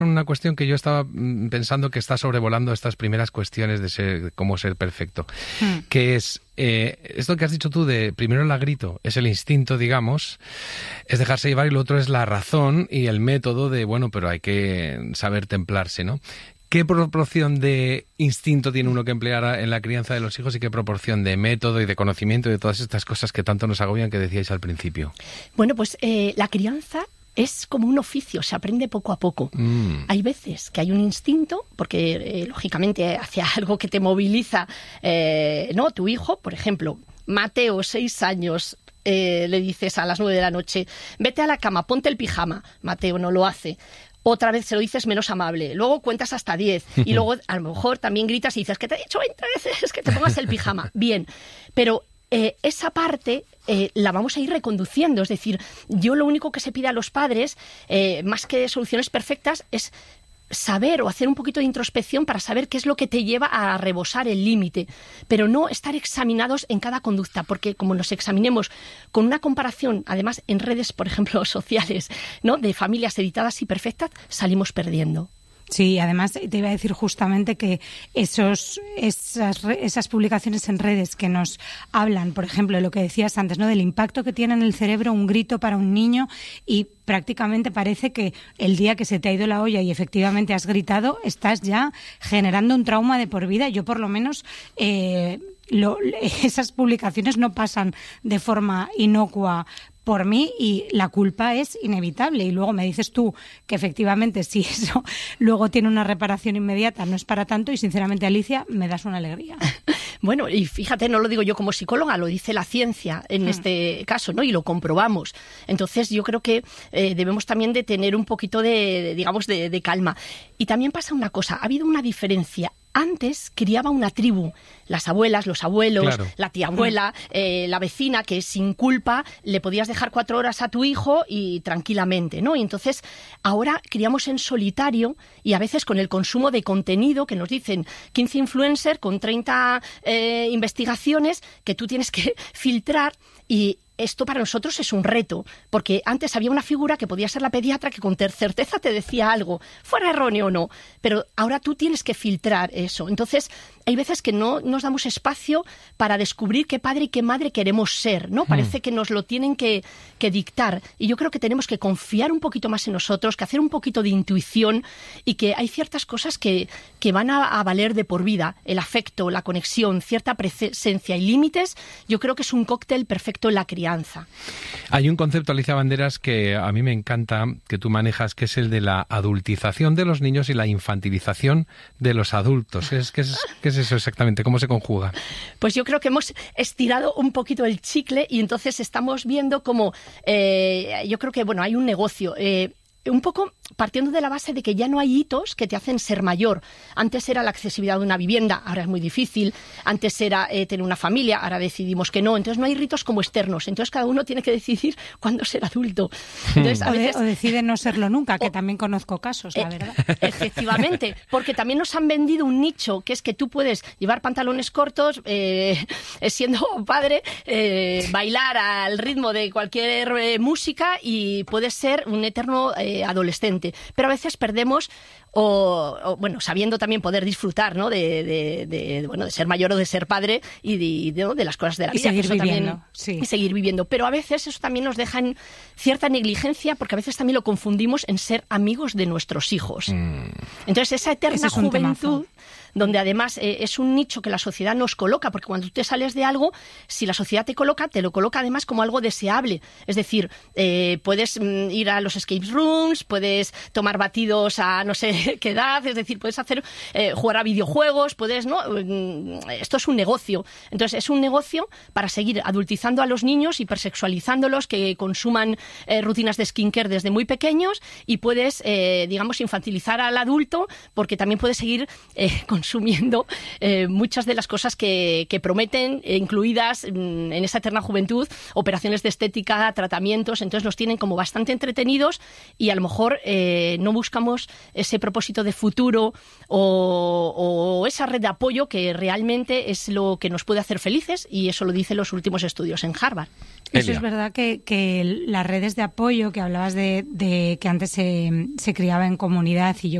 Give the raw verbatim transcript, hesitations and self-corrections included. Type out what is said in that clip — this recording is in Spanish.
Una cuestión que yo estaba pensando que está sobrevolando estas primeras cuestiones de ser, de cómo ser perfecto, mm. que es eh, esto que has dicho tú de primero el lagrito, es el instinto, digamos, es dejarse llevar, y lo otro es la razón y el método de, bueno, pero hay que saber templarse, ¿no? ¿Qué proporción de instinto tiene uno que emplear en la crianza de los hijos y qué proporción de método y de conocimiento y de todas estas cosas que tanto nos agobian que decíais al principio? Bueno, pues eh, la crianza es como un oficio, se aprende poco a poco. Mm. Hay veces que hay un instinto, porque eh, lógicamente hacia algo que te moviliza, eh, ¿no? Tu hijo, por ejemplo, Mateo, seis años, eh, le dices a las nueve de la noche, vete a la cama, ponte el pijama. Mateo no lo hace. Otra vez se lo dices menos amable, luego cuentas hasta diez y luego a lo mejor también gritas y dices que te he dicho veinte veces que te pongas el pijama. Bien, pero eh, esa parte eh, la vamos a ir reconduciendo. Es decir, yo lo único que se pide a los padres, eh, más que soluciones perfectas, es saber o hacer un poquito de introspección para saber qué es lo que te lleva a rebosar el límite, pero no estar examinados en cada conducta, porque como nos examinemos con una comparación, además en redes, por ejemplo, sociales, ¿no?, de familias editadas y perfectas, salimos perdiendo. Sí, además te iba a decir justamente que esos, esas, esas publicaciones en redes que nos hablan, por ejemplo, de lo que decías antes, ¿no?, del impacto que tiene en el cerebro un grito para un niño, y prácticamente parece que el día que se te ha ido la olla y efectivamente has gritado, estás ya generando un trauma de por vida. Yo por lo menos eh, lo, esas publicaciones no pasan de forma inocua por mí y la culpa es inevitable. Y luego me dices tú que efectivamente si eso luego tiene una reparación inmediata no es para tanto, y sinceramente, Alicia, me das una alegría. Bueno, y fíjate, no lo digo yo como psicóloga, lo dice la ciencia en hmm. este caso, ¿no? Y lo comprobamos. Entonces yo creo que eh, debemos también de tener un poquito de, de digamos, de, de calma. Y también pasa una cosa, ha habido una diferencia. Antes criaba una tribu, las abuelas, los abuelos, claro, la tía abuela, eh, la vecina, que sin culpa le podías dejar cuatro horas a tu hijo y tranquilamente, ¿no? Y entonces ahora criamos en solitario, y a veces con el consumo de contenido que nos dicen quince influencers con treinta eh, investigaciones que tú tienes que filtrar, y esto para nosotros es un reto, porque antes había una figura que podía ser la pediatra que con certeza te decía algo, fuera erróneo o no, pero ahora tú tienes que filtrar eso. Entonces, hay veces que no nos damos espacio para descubrir qué padre y qué madre queremos ser, ¿no? Parece que nos lo tienen que, que dictar, y yo creo que tenemos que confiar un poquito más en nosotros, que hacer un poquito de intuición, y que hay ciertas cosas que, que van a, a valer de por vida. El afecto, la conexión, cierta presencia y límites, yo creo que es un cóctel perfecto en la crianza. Hay un concepto, Alicia Banderas, que a mí me encanta, que tú manejas, que es el de la adultización de los niños y la infantilización de los adultos. ¿Qué es, qué es, qué es eso exactamente? ¿Cómo se conjuga? Pues yo creo que hemos estirado un poquito el chicle, y entonces estamos viendo como, eh, yo creo que, bueno, hay un negocio, eh, un poco partiendo de la base de que ya no hay hitos que te hacen ser mayor. Antes era la accesibilidad de una vivienda, ahora es muy difícil. Antes era eh, tener una familia, ahora decidimos que no. Entonces no hay ritos como externos. Entonces cada uno tiene que decidir cuándo ser adulto. Entonces, a veces, o, de, o decide no serlo nunca, que o, también conozco casos, la eh, verdad. Efectivamente, porque también nos han vendido un nicho, que es que tú puedes llevar pantalones cortos, eh, siendo padre, eh, bailar al ritmo de cualquier eh, música, y puedes ser un eterno eh, adolescente. Pero a veces perdemos, o, o bueno, sabiendo también poder disfrutar, ¿no?, de, de, de, bueno, de ser mayor o de ser padre, y de, de, de las cosas de la y vida. Seguir eso viviendo, también, sí. Y seguir viviendo. Pero a veces eso también nos deja en cierta negligencia, porque a veces también lo confundimos en ser amigos de nuestros hijos. Mm. Entonces esa eterna es juventud, donde además eh, es un nicho que la sociedad nos coloca, porque cuando tú te sales de algo, si la sociedad te coloca, te lo coloca además como algo deseable. Es decir, eh, puedes mm, ir a los escape rooms, puedes tomar batidos a no sé qué edad, es decir, puedes hacer eh, jugar a videojuegos, puedes, ¿no? Esto es un negocio. Entonces es un negocio para seguir adultizando a los niños, hipersexualizándolos, que consuman eh, rutinas de skincare desde muy pequeños, y puedes, eh, digamos, infantilizar al adulto, porque también puedes seguir eh, con consumiendo eh, muchas de las cosas que, que prometen, eh, incluidas mm, en esa eterna juventud, operaciones de estética, tratamientos. Entonces nos tienen como bastante entretenidos y a lo mejor eh, no buscamos ese propósito de futuro o, o esa red de apoyo que realmente es lo que nos puede hacer felices, y eso lo dicen los últimos estudios en Harvard. Eso Elia. Es verdad que, que las redes de apoyo que hablabas de, de que antes se, se criaba en comunidad, y yo